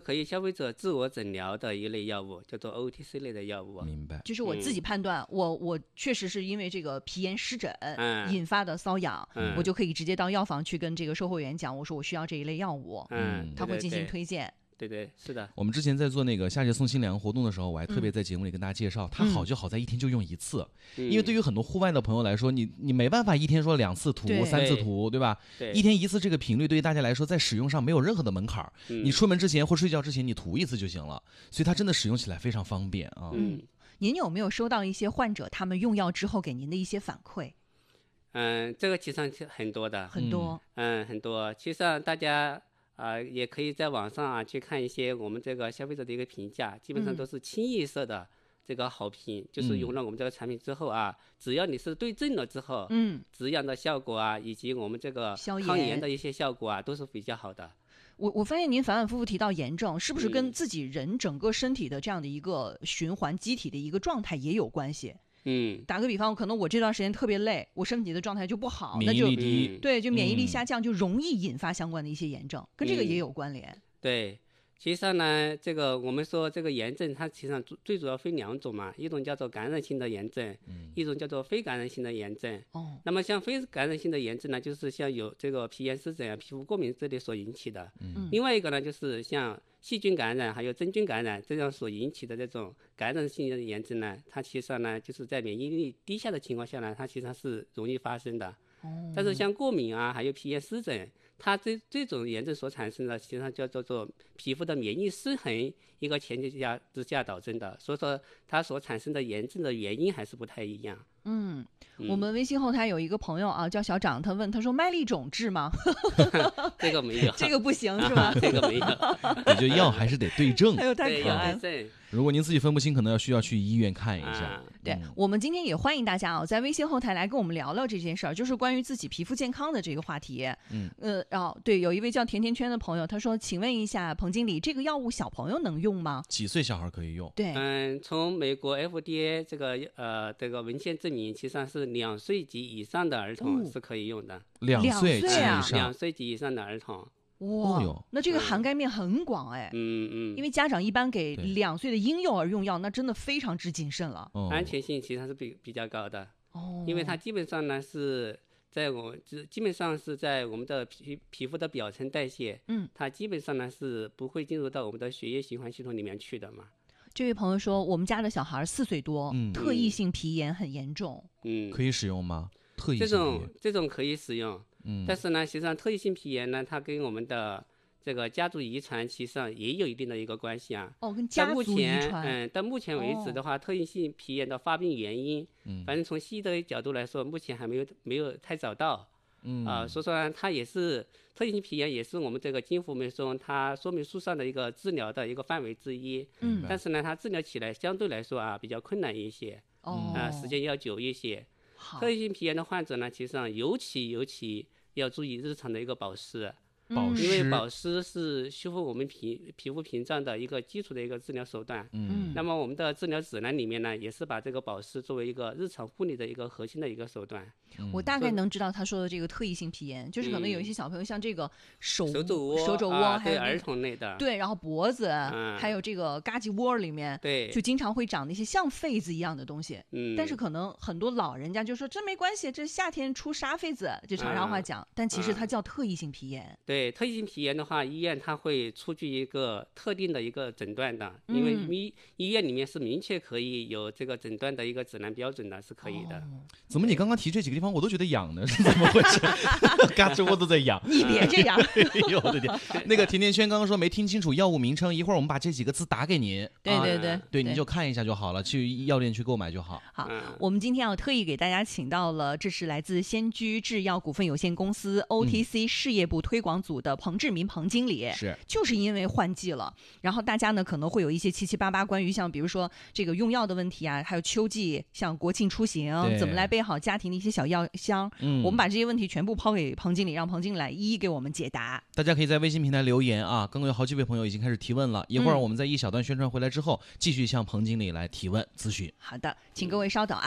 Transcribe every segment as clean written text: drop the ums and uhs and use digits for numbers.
可以消费者自我诊疗的一类药物，叫做 OTC 类的药物。 明白。 就是我自己判断，我确实是因为这个皮炎湿疹引发的瘙痒，我就可以直接到药房去跟这个售货员讲，我说我需要这一类药物，他会进行推荐。 对，是的。 我们之前在做那个夏日送新凉活动的时候，我还特别在节目里跟大家介绍，它好就好在一天就用一次，因为对于很多户外的朋友来说，你没办法一天说2次涂、3次涂，对吧？一天1次这个频率对于大家来说，在使用上没有任何的门槛，你出门之前或睡觉之前你涂1次就行了，所以它真的使用起来非常方便啊。 您有没有收到一些患者他们用药之后给您的一些反馈？ 这个其实很多的， 很多， 很多。其实大家也可以在网上去看一些我们这个消费者的一个评价，基本上都是清一色的这个好评，就是用了我们这个产品之后只要你是对症了之后，止痒的效果以及我们这个抗炎的一些效果都是比较好的。 我发现您反反复复提到炎症，是不是跟自己人整个身体的这样的一个循环机体的一个状态也有关系？打个比方，可能我这段时间特别累，我身体的状态就不好， 免疫力低， 对，就免疫力下降，就容易引发相关的一些炎症，跟这个也有关联。 对，其实上呢，这个我们说这个炎症，它其实上最主要分2种嘛，一种叫做感染性的炎症，一种叫做非感染性的炎症。那么像非感染性的炎症呢，就是像有这个皮炎湿疹皮肤过敏这类所引起的。另外一个呢，就是像细菌感染还有真菌感染这样所引起的这种感染性的炎症呢，它其实上呢就是在免疫力低下的情况下呢，它其实上是容易发生的。但是像过敏还有皮炎湿疹，它这种炎症所产生的实际上叫做皮肤的免疫失衡一个前提之下导致的，所以说它所产生的炎症的原因还是不太一样。 我们微信后台有一个朋友叫小长，他问他说麦粒肿治吗？ 这个没有， 这个不行是吧？ 这个没有， 我觉得药还是得对症。 哎呦，太可爱了。 如果您自己分不清，可能需要去医院看一下。 对，我们今天也欢迎大家在微信后台来跟我们聊聊这件事儿，就是关于自己皮肤健康的这个话题。对，有一位叫甜甜圈的朋友，他说：“请问一下彭经理，这个药物小朋友能用吗？ 几岁小孩可以用？” 对， 从美国 FDA 这个文献证明，其实上是2岁及以上的儿童是可以用的。 2岁及以上 ，2岁及以上的儿童。 哇，那这个涵盖面很广哎。因为家长一般给2岁的婴幼儿用药，那真的非常之谨慎了。 安全性其实是比较高的。因为它基本上呢是在我们的皮肤的表层代谢，它基本上呢是不会进入到我们的血液循环系统里面去的嘛。 这位朋友说，我们家的小孩4岁多，特异性皮炎很严重。 可以使用吗？特异性皮炎这种可以使用。但是呢，实际上特异性皮炎呢，它跟我们的这个家族遗传其实上也有一定的一个关系跟家族遗传。 到目前为止的话，特异性皮炎的发病原因，反正从西医的角度来说，目前还没有太找到。所以说呢，它也是特异性皮炎，也是我们这个金辅酶松它说明书上的一个治疗的一个范围之一。但是呢，它治疗起来相对来说比较困难一些。时间要久一些。特异性皮炎的患者呢，其实上尤其要注意日常的一个保湿。因为保湿是修复我们皮肤屏障的一个基础的一个治疗手段。那么我们的治疗指南里面呢，也是把这个保湿作为一个日常护理的一个核心的一个手段。 我大概能知道他说的这个特异性皮炎，就是可能有一些小朋友像这个手肘窝， 还有儿童类的， 对，然后脖子，还有这个嘎叽窝里面， 对， 就经常会长那些像痱子一样的东西。但是可能很多老人家就说这没关系，这夏天出沙痱子，就常常话讲，但其实它叫特异性皮炎。 对，特异性皮炎的话，医院它会出具一个特定的一个诊断的，因为医院里面是明确可以有这个诊断的一个指南标准的，是可以的。 怎么你刚刚提这几个地方我都觉得痒呢？是怎么回事？嘎吱窝都在痒。 你别这样。 哎呦我的天！那个甜甜圈刚刚说没听清楚药物名称，一会儿我们把这几个字打给您。对，您就看一下就好了，去药店去购买就好。 好，我们今天特意给大家请到了，这是来自仙居制药股份有限公司 OTC 事业部推广组的彭志民彭经理。就是因为换季了，然后大家呢可能会有一些七七八八关于像比如说这个用药的问题还有秋季像国庆出行怎么来备好家庭的一些小药箱。我们把这些问题全部抛给彭经理，让彭经理来一一给我们解答。 大家可以在微信平台留言刚刚有好几位朋友已经开始提问了，一会儿我们在一小段宣传回来之后，继续向彭经理来提问咨询。 好的，请各位稍等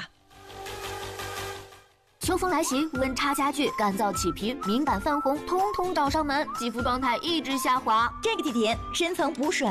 秋风来袭，温差加剧，干燥起皮，敏感泛红，通通找上门，肌肤状态一直下滑。 这个季节深层补水